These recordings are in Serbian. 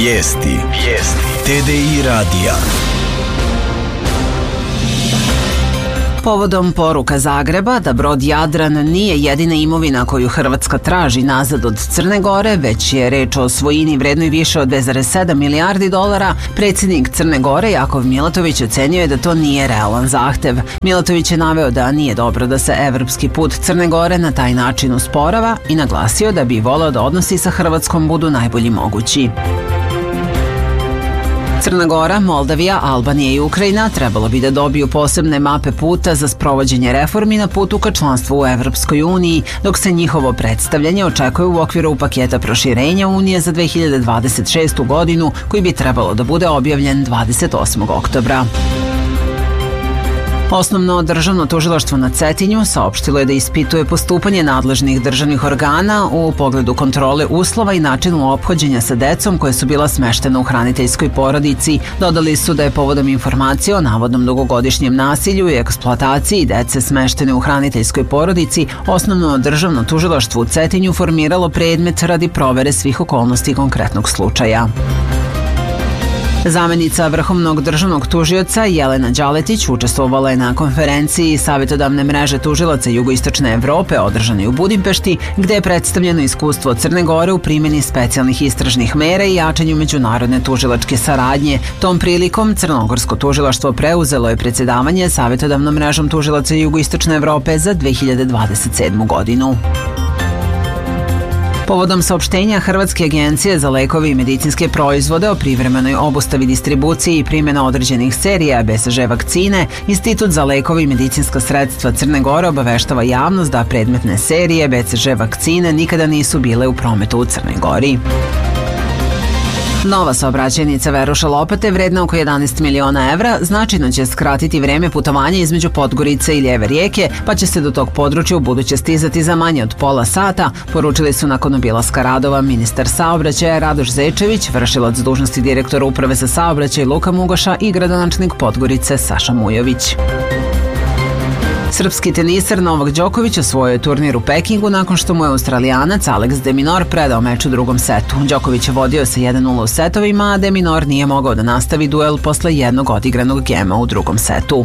Vijesti TDI radija. Povodom poruka Zagreba da brod Jadran nije jedina imovina koju Hrvatska traži nazad od Crne Gore, već je reč o svojini vrednoj više od 2,7 milijardi dolara, predsjednik Crne Gore Jakov Milatović ocenio je da to nije realan zahtev. Milatović je naveo da nije dobro da se evropski put Crne Gore na taj način usporava i naglasio da bi voleo da odnosi sa Hrvatskom budu najbolji mogući. Crna Gora, Moldavija, Albanija i Ukrajina trebalo bi da dobiju posebne mape puta za sprovođenje reformi na putu ka članstvu u Evropskoj uniji, dok se njihovo predstavljanje očekuje u okviru paketa proširenja Unije za 2026. godinu, koji bi trebalo da bude objavljen 28. oktobra. Osnovno državno tužilaštvo na Cetinju saopštilo je da ispituje postupanje nadležnih državnih organa u pogledu kontrole uslova i načinu ophođenja sa decom koje su bila smeštena u hraniteljskoj porodici. Dodali su da je povodom informacije o navodnom dugogodišnjem nasilju i eksploataciji dece smeštene u hraniteljskoj porodici, osnovno državno tužilaštvo u Cetinju formiralo predmet radi provere svih okolnosti konkretnog slučaja. Zamenica vrhovnog državnog tužioca Jelena Đaletić učestvovala je na konferenciji Savjetodavne mreže tužilaca Jugoistočne Evrope održanoj u Budimpešti, gde je predstavljeno iskustvo Crne Gore u primjeni specijalnih istražnih mera i jačanju međunarodne tužilačke saradnje. Tom prilikom Crnogorsko tužilaštvo preuzelo je predsjedavanje Savjetodavnom mrežom tužilaca Jugoistočne Evrope za 2027. godinu. Povodom saopštenja Hrvatske agencije za lekove i medicinske proizvode o privremenoj obustavi distribucije i primjena određenih serija BCG vakcine, Institut za lekove i medicinska sredstva Crne Gore obaveštava javnost da predmetne serije BCG vakcine nikada nisu bile u prometu u Crnoj Gori. Nova saobraćajnica Veruša Lopate, vredna oko 11 miliona evra, značajno će skratiti vreme putovanja između Podgorice i Lijeve rijeke, pa će se do tog područja u buduće stizati za manje od pola sata, poručili su nakon obilaska radova ministar saobraćaja Radoš Zečević, vršilac dužnosti direktora Uprave za saobraćaj Luka Mugoša i gradonačelnik Podgorice Saša Mujović. Srpski teniser Novak Đoković osvojio je turnir u Pekingu nakon što mu je Australijanac Alex de Minaur predao meč u drugom setu. Đoković je vodio sa 1:0 u setovima, a de Minaur nije mogao da nastavi duel posle jednog odigranog gema u drugom setu.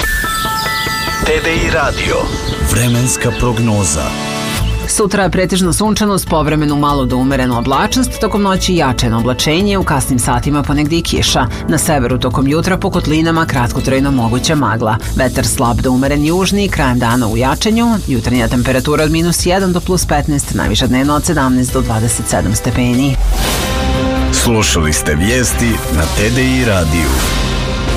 TDI radio. Vremenska prognoza. Sutra je pretežno sunčano s povremenu malo do umerenu oblačnost, tokom noći jačeno oblačenje, u kasnim satima ponegdje i kiša. Na severu tokom jutra po kotlinama kratkotrajno moguća magla. Vetar slab do umeren južni, krajem dana u jačanju, jutarnja temperatura od -1 do +15, najviša dnevno od 17 do 27 stepeni. Slušali ste vijesti na TDI radiju.